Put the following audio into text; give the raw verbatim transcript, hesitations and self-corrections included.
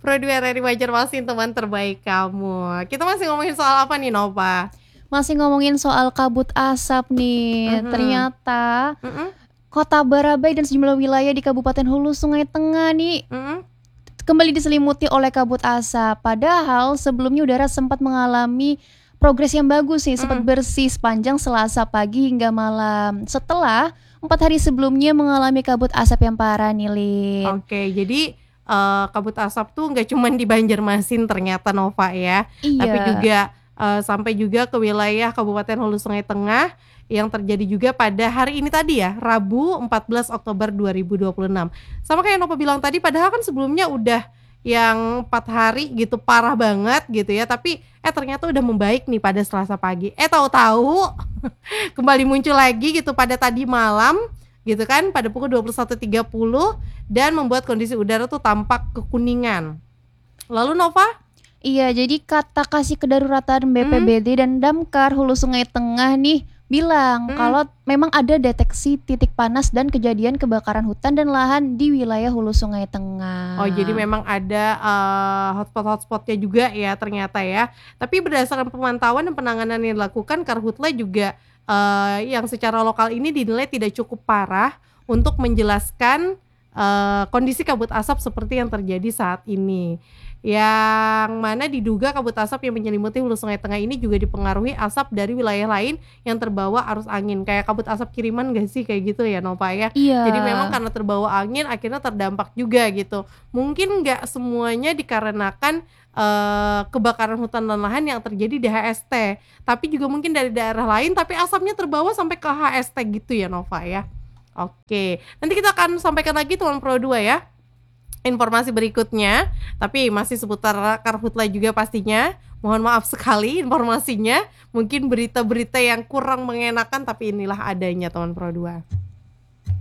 Pro dua R R I Banjarmasin, teman terbaik kamu. Kita masih ngomongin soal apa nih, Nova? Masih ngomongin soal kabut asap nih. Mhm. Ternyata Mhm. Kota Barabai dan sejumlah wilayah di Kabupaten Hulu Sungai Tengah nih Mhm. kembali diselimuti oleh kabut asap. Padahal sebelumnya udara sempat mengalami progres yang bagus sih, sempat Mhm. bersih sepanjang Selasa pagi hingga malam. Setelah empat hari sebelumnya mengalami kabut asap yang parah nih, Lin. Oke, jadi uh, kabut asap tuh nggak cuman di Banjarmasin ternyata, Nova ya, tapi Iya. juga uh, sampai juga ke wilayah Kabupaten Hulu Sungai Tengah yang terjadi juga pada hari ini tadi ya, Rabu empat belas Oktober dua ribu dua puluh enam. Sama kayak Nova bilang tadi, padahal kan sebelumnya udah yang empat hari gitu parah banget gitu ya, tapi eh ternyata udah membaik nih pada Selasa pagi. Eh tahu-tahu kembali muncul lagi gitu pada tadi malam gitu kan, pada pukul dua puluh satu tiga puluh dan membuat kondisi udara tuh tampak kekuningan. Lalu Nova? Iya, jadi kata kasih kedaruratan B P B D Mhm. dan Damkar Hulu Sungai Tengah nih bilang Mhm. kalau memang ada deteksi titik panas dan kejadian kebakaran hutan dan lahan di wilayah Hulu Sungai Tengah. Oh, jadi memang ada uh, hotspot-hotspotnya juga ya ternyata ya. Tapi berdasarkan pemantauan dan penanganan yang dilakukan, Karhutla juga uh, yang secara lokal ini dinilai tidak cukup parah untuk menjelaskan uh, kondisi kabut asap seperti yang terjadi saat ini. Yang mana diduga kabut asap yang menyelimuti Hulu Sungai Tengah ini juga dipengaruhi asap dari wilayah lain yang terbawa arus angin. Kayak kabut asap kiriman gak sih kayak gitu ya, Nova ya? Iya. Jadi memang karena terbawa angin akhirnya terdampak juga gitu. Mungkin nggak semuanya dikarenakan uh, kebakaran hutan dan lahan yang terjadi di H S T, tapi juga mungkin dari daerah lain tapi asapnya terbawa sampai ke H S T gitu ya, Nova ya. Oke, nanti kita akan sampaikan lagi teman Pro dua ya informasi berikutnya, tapi masih seputar Karhutla juga pastinya. Mohon maaf sekali informasinya, mungkin berita-berita yang kurang mengenakan, tapi inilah adanya teman Pro dua.